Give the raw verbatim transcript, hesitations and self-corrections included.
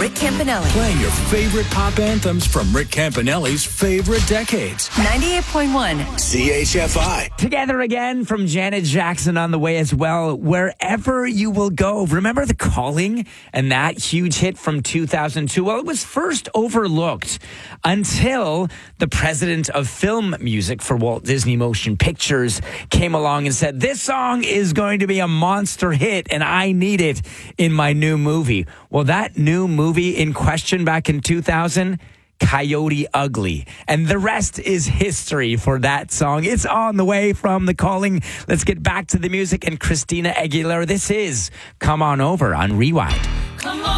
Rick Campanelli. Playing your favorite pop anthems from Rick Campanelli's favorite decades. ninety-eight point one C H F I. Together again from Janet Jackson on the way as well. Wherever you will go. Remember The Calling and that huge hit from two thousand two? Well, it was first overlooked until the president of film music for Walt Disney Motion Pictures came along and said, this song is going to be a monster hit and I need it in my new movie. Well, that new movie in question back in two thousand, Coyote Ugly. And the rest is history for that song. It's on the way from The Calling. Let's get back to the music and Christina Aguilera. This is Come On Over on Rewind. Come on.